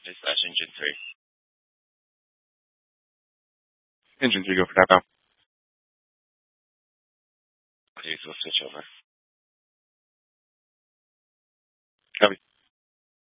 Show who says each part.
Speaker 1: Slash engine 3.
Speaker 2: Engine 3, go for tap out.
Speaker 1: Please, we'll switch over.
Speaker 2: Copy.